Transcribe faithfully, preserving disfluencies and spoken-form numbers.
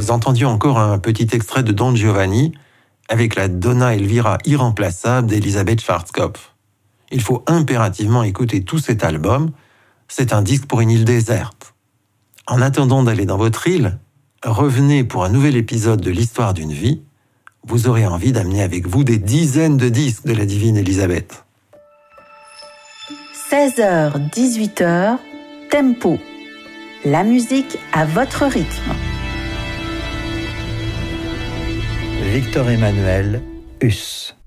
Nous entendions encore un petit extrait de Don Giovanni avec la Donna Elvira irremplaçable d'Elisabeth Schwarzkopf. Il faut impérativement écouter tout cet album. C'est un disque pour une île déserte. En attendant d'aller dans votre île, revenez pour un nouvel épisode de l'histoire d'une vie. Vous aurez envie d'amener avec vous des dizaines de disques de la divine Elisabeth. seize heures dix-huit heures, Tempo. La musique à votre rythme. Victor Emmanuel Huss.